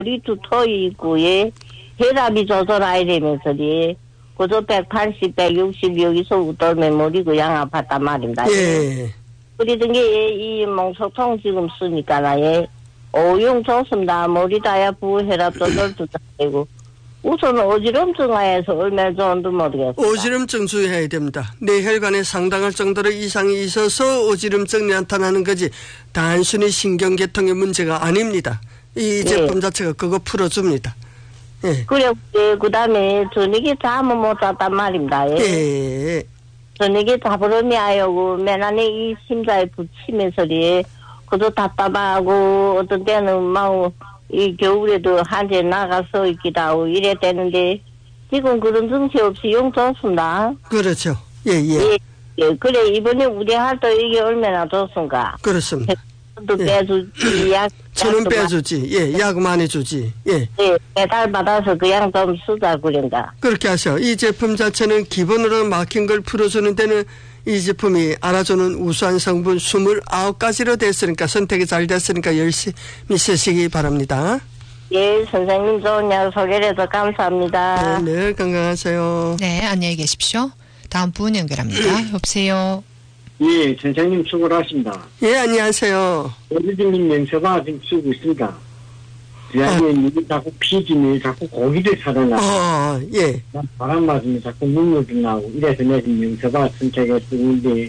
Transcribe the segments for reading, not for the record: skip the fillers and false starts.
머리도 터이 있고, 예. 혈압이 조절해야 되면서, 예. 그저 180, 160 여기서 웃돌면 머리가 양 아팠단 말입니다. 예. 그러던 게, 이 몽소통 지금 쓰니까, 예. 오용 좋습니다. 머리도 아프고, 혈압 조절도 되고. 우선 어지럼증에서 얼마나 좋은지 모르겠어요. 어지럼증 주의해야 됩니다. 뇌혈관에 상당할 정도로 이상이 있어서 어지럼증이 나타나는 거지 단순히 신경계통의 문제가 아닙니다. 이 제품 자체가 그거 풀어줍니다. 예. 그래, 예, 그 다음에 저녁에 잠을 못 잤단 말입니다. 예. 예. 저녁에 자부름이 아요고 맨안에 이 심장에 붙이면서 그도 답답하고 어떤 때는 막 이 겨울에도 한제 나가서 있기도 하고 이래 되는데 지금 그런 증세 없이 용 좋습니다. 그렇죠. 예, 예. 예, 예. 그래 이번에 우대할 때 이게 얼마나 좋습니까? 그렇습니다. 또 예. 빼주지 약. 천원 빼주지. 예, 약 많이 주지. 예. 예, 배달 받아서 그냥 좀 쓰자 그런가. 그렇게 하셔. 이 제품 자체는 기본으로 막힌 걸 풀어주는 데는 이 제품이 알아주는 우수한 성분 29가지로 됐으니까 선택이 잘 됐으니까 열심히 쓰시기 바랍니다. 예, 선생님 좋은 약 소개해서 감사합니다. 네, 늘 건강하세요. 네, 안녕히 계십시오. 다음 분 연결합니다. 여보세요. 예, 선생님 수고하십니다. 예, 안녕하세요. 어디님 명서가 지금 쓰고 있습니다. 이야기에 자꾸 피지니 자꾸 고기를 사다나. 예. 바람 맞으면 자꾸 눈물도 나고 이래서 내가 지금 명서가 선택해 쓰는데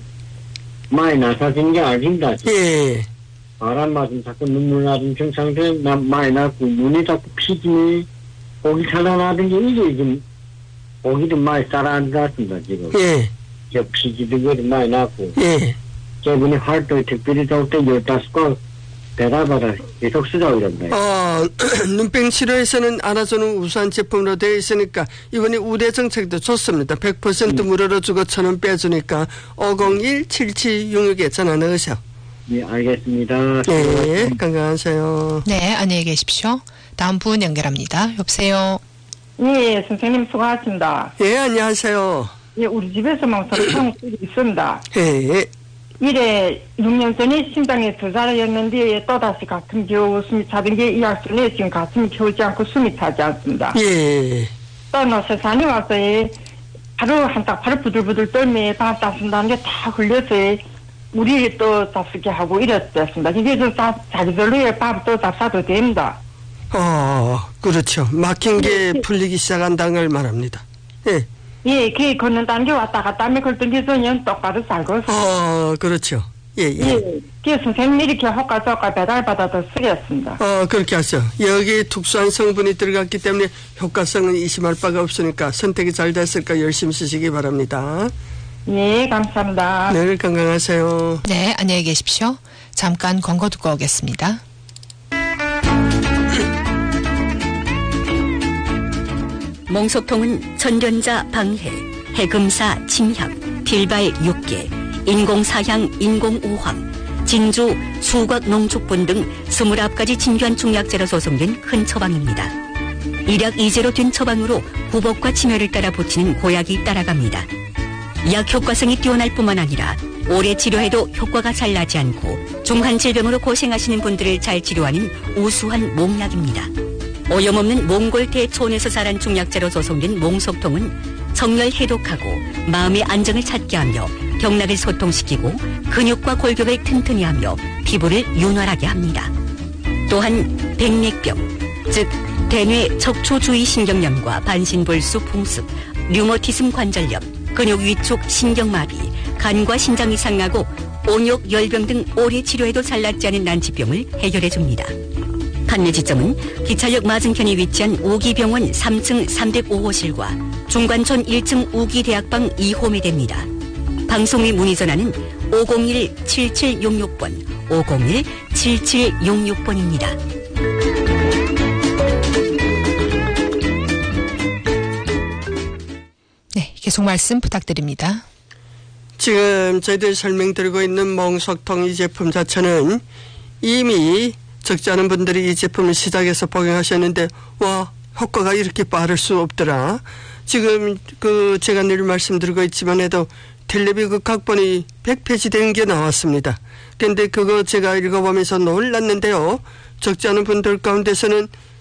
많이 나사진 게 아닙니다. 예. 바람 맞으면 자꾸 눈물 나든 증상들 많이 나고 눈이 자꾸 피지니 고기 사다나던 게 이게 지금 고기를 많이 따라하는 것 같습니다. 지금. 예. 저 피지도 그리 많이 나고. 예. 저번에 활동에 특별히 좋을 때 15건 배달받아 계속 쓰자고 이런다. 눈병 치료에서는 알아주는 우수한 제품으로 되어 있으니까 이번에 우대 정책도 좋습니다. 100% 무료로 주고 1,000원 빼주니까 501-7766에 전화 넣으셔. 예, 알겠습니다. 네, 건강하세요. 네, 안녕히 계십시오. 다음 분 연결합니다. 여보세요. 예, 선생님 수고하십니다. 예, 안녕하세요. 예, 우리 집에서만 소통 있습니다. 예. 이래 6년 전에 심장에 두자였는데 또다시 가끔 겨우 숨이 차던 게 이 약순에 지금 가슴이 겨우지 않고 숨이 차지 않습니다. 예. 또 세상에 와서 바로 부들부들 떨며 밥 따순다는 게 다 흘려서 우리 또 잡수게 하고 이랬습니다. 이게 좀 자기들로 밥 또 잡사도 됩니다. 그렇죠. 막힌 게 풀리기 시작한다는 걸 말합니다. 예. 예, 그 걷는다는 게 왔다 갔다 하면 걷던 게 전혀 똑바로 살고. 그렇죠. 예. 예. 그 선생님 이렇게 효과적과 배달받아도 쓰겠습니다. 그렇게 하죠. 여기 특수한 성분이 들어갔기 때문에 효과성은 의심할 바가 없으니까 선택이 잘 됐을까 열심히 쓰시기 바랍니다. 예, 감사합니다. 늘 건강하세요. 네, 안녕히 계십시오. 잠깐 광고 듣고 오겠습니다. 몽소통은 전련자 방해, 해금사 침향, 필발 6개, 인공사향, 인공오황, 진주, 수곽 농축분 등 29가지 진귀한 중약재로 조성된 큰 처방입니다. 일약 2제로 된 처방으로 구복과 치매를 따라 붙이는 고약이 따라갑니다. 약 효과성이 뛰어날 뿐만 아니라 오래 치료해도 효과가 잘 나지 않고 중한 질병으로 고생하시는 분들을 잘 치료하는 우수한 몽약입니다. 오염없는 몽골 대초원에서 자란 중약재로 조성된 몽속통은 정렬 해독하고 마음의 안정을 찾게 하며 경락을 소통시키고 근육과 골격을 튼튼히 하며 피부를 윤활하게 합니다. 또한 백맥병, 즉 대뇌 척추주위 신경염과 반신불수 풍습, 류머티즘 관절염, 근육 위축 신경마비, 간과 신장이 상하고 온욕 열병 등 오래 치료해도 잘 낫지 않은 난치병을 해결해줍니다. 판매 지점은 기차역 맞은편에 위치한 우기병원 3층 305호실과 중관촌 1층 우기대학방 2호에 됩니다. 방송 및 문의 전화는 501-7766번, 501-7766번입니다. 네, 계속 말씀 부탁드립니다. 지금 저희들 설명드리고 있는 몽속통 이 제품 자체는 이미 적지 않은 분들이 이 제품을 시작해서 복용하셨는데 효과가 이렇게 빠를 수 없더라. 지금 제가 늘 말씀드리고 있지만 해도 텔레비 극학본이 100페이지 된 게 나왔습니다. 그런데 그거 제가 읽어보면서 놀랐는데요. 적지 않은 분들 가운데서는